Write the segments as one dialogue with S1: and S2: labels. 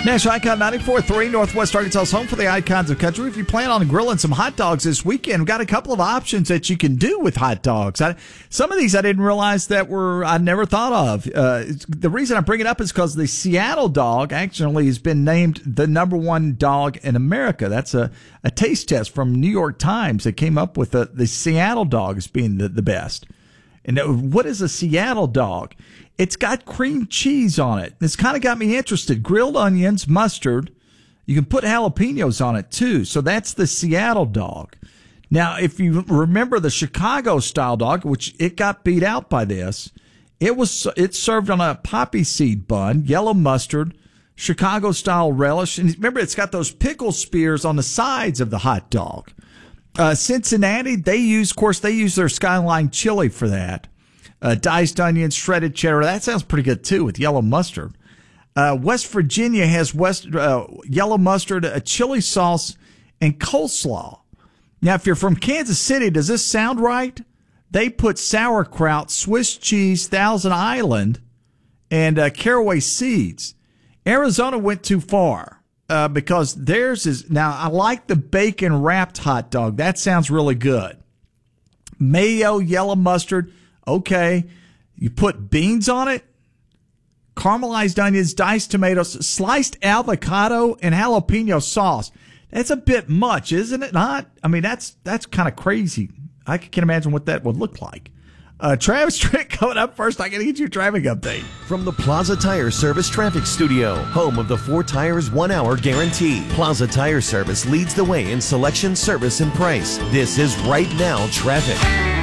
S1: National Icon 94.3, Northwest Arkansas's home for the icons of country. If you plan on grilling some hot dogs this weekend, we've got a couple of options that you can do with hot dogs. Some of these I didn't realize that I never thought of. The reason I bring it up is because the Seattle dog actually has been named the #1 dog in America. That's a taste test from New York Times that came up with the Seattle dog as being the best. And what is a Seattle dog? It's got cream cheese on it. It's kind of got me interested. Grilled onions, mustard. You can put jalapenos on it too. So that's the Seattle dog. Now, if you remember the Chicago style dog, which it got beat out by this, it's served on a poppy seed bun, yellow mustard, Chicago style relish. And remember, it's got those pickle spears on the sides of the hot dog. Cincinnati, they use their Skyline chili for that. Diced onions, shredded cheddar. That sounds pretty good too with yellow mustard. West Virginia has yellow mustard, a chili sauce, and coleslaw. Now, if you're from Kansas City, does this sound right? They put sauerkraut, Swiss cheese, Thousand Island, and caraway seeds. Arizona went too far because theirs is, now I like the bacon wrapped hot dog. That sounds really good. Mayo, yellow mustard. Okay, you put beans on it, caramelized onions, diced tomatoes, sliced avocado, and jalapeno sauce. That's a bit much, isn't it not? I mean, that's kind of crazy. I can't imagine what that would look like. Travis Trick coming up first. I got to get you a traffic update.
S2: From the Plaza Tire Service Traffic Studio, home of the 4 Tires 1 Hour Guarantee. Plaza Tire Service leads the way in selection, service, and price. This is Right Now Traffic.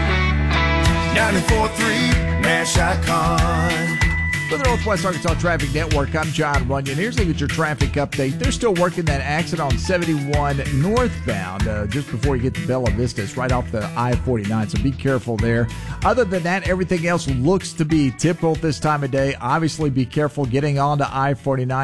S3: 94.3 Nash Icon.
S1: For the Northwest Arkansas Traffic Network, I'm John Runyon. Here's your traffic update. They're still working that accident on 71 northbound just before you get to Bella Vista. It's right off the I-49, so be careful there. Other than that, everything else looks to be typical this time of day. Obviously, be careful getting onto I-49.